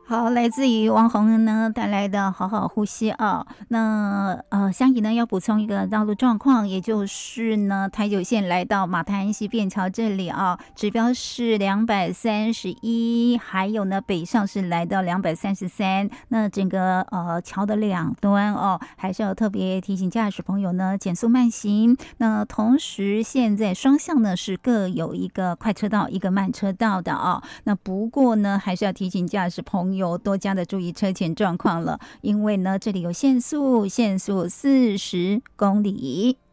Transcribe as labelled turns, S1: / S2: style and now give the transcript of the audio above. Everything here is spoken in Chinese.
S1: 好，来自于王洪恩呢带来的好好呼吸啊。那香怡呢要补充一个道路状况，也就是呢台九线来到马潭西便桥这里啊，指标是231，还有呢北上是来到233。那整个桥的两端哦，还是要特别提醒驾驶朋友呢减速慢行。那同时现在双向呢是各有一个快车道，一个慢车道的啊。那不过呢还是要提醒驾驶朋友多加的注意车前状况了，因为呢这里有限速40公里。